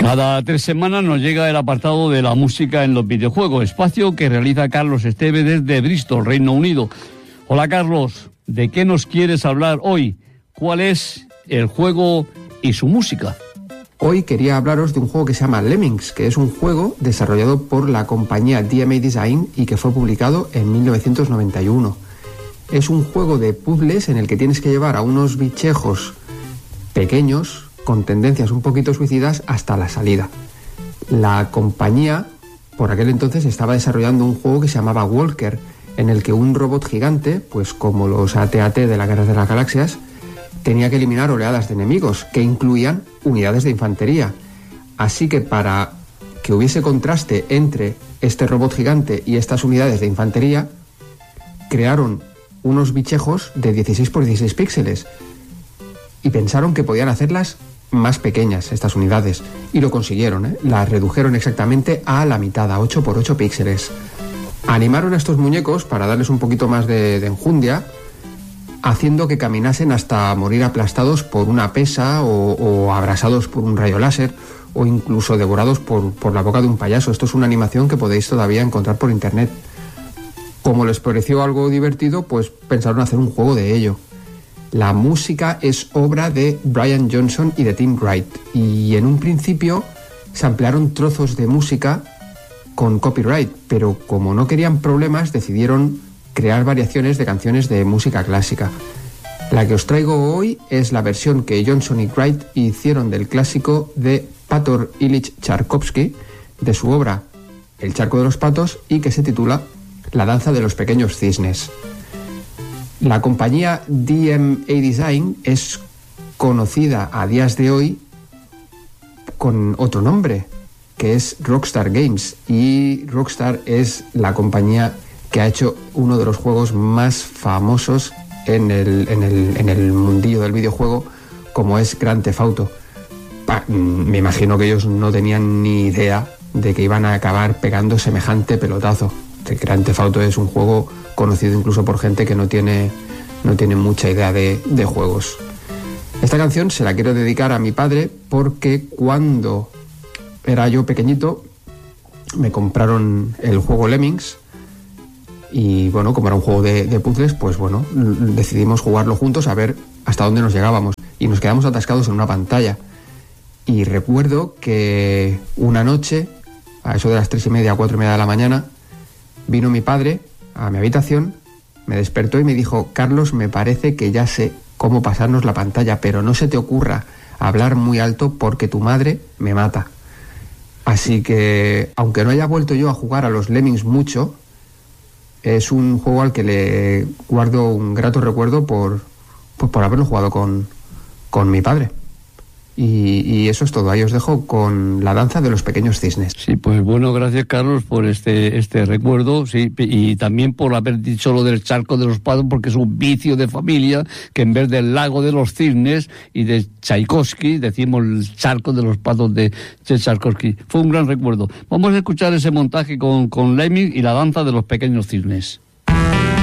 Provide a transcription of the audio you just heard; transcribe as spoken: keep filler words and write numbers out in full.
Cada tres semanas nos llega el apartado de la música en los videojuegos, espacio que realiza Carlos Esteve desde Bristol, Reino Unido. Hola Carlos, ¿de qué nos quieres hablar hoy? ¿Cuál es el juego y su música? Hoy quería hablaros de un juego que se llama Lemmings, que es un juego desarrollado por la compañía D M A Design y que fue publicado en mil novecientos noventa y uno. Es un juego de puzzles en el que tienes que llevar a unos bichejos pequeños con tendencias un poquito suicidas hasta la salida. La compañía por aquel entonces estaba desarrollando un juego que se llamaba Walker, en el que un robot gigante, pues como los A T A T de la Guerra de las Galaxias, tenía que eliminar oleadas de enemigos que incluían unidades de infantería. Así que para que hubiese contraste entre este robot gigante y estas unidades de infantería, crearon unos bichejos de dieciséis por dieciséis píxeles y pensaron que podían hacerlas más pequeñas, estas unidades, y lo consiguieron, ¿eh? Las redujeron exactamente a la mitad, a ocho por ocho píxeles. Animaron a estos muñecos para darles un poquito más de, de enjundia, haciendo que caminasen hasta morir aplastados por una pesa o, o abrasados por un rayo láser o incluso devorados por, por la boca de un payaso. Esto es una animación que podéis todavía encontrar por internet. Como les pareció algo divertido, pues pensaron hacer un juego de ello. La música es obra de Brian Johnson y de Tim Wright, y en un principio se ampliaron trozos de música con copyright, pero como no querían problemas decidieron crear variaciones de canciones de música clásica. La que os traigo hoy es la versión que Johnson y Wright hicieron del clásico de Pátor Ilich Tchaikovsky, de su obra El charco de los patos, y que se titula La danza de los pequeños cisnes. La compañía D M A Design es conocida a días de hoy con otro nombre, que es Rockstar Games, y Rockstar es la compañía que ha hecho uno de los juegos más famosos en el, en el, en el mundillo del videojuego, como es Grand Theft Auto. Pa, me imagino que ellos no tenían ni idea de que iban a acabar pegando semejante pelotazo. El Grand Theft Auto es un juego conocido incluso por gente que no tiene, no tiene mucha idea de, de juegos. Esta canción se la quiero dedicar a mi padre porque cuando era yo pequeñito me compraron el juego Lemmings y bueno, como era un juego de, de puzzles, pues bueno, decidimos jugarlo juntos a ver hasta dónde nos llegábamos y nos quedamos atascados en una pantalla. Y recuerdo que una noche, a eso de las tres y media, cuatro y media de la mañana, vino mi padre a mi habitación, me despertó y me dijo: Carlos, me parece que ya sé cómo pasarnos la pantalla, pero no se te ocurra hablar muy alto porque tu madre me mata. Así que, aunque no haya vuelto yo a jugar a los Lemmings mucho, es un juego al que le guardo un grato recuerdo por, pues por haberlo jugado con, con mi padre. Y, y eso es todo. Ahí os dejo con La danza de los pequeños cisnes. Sí, pues bueno, gracias Carlos por este este recuerdo, sí, y también por haber dicho lo del charco de los patos, porque es un vicio de familia que en vez del lago de los cisnes y de Tchaikovsky decimos el charco de los patos de Tchaikovsky. Fue un gran recuerdo. Vamos a escuchar ese montaje con, con Lemmings y La danza de los pequeños cisnes.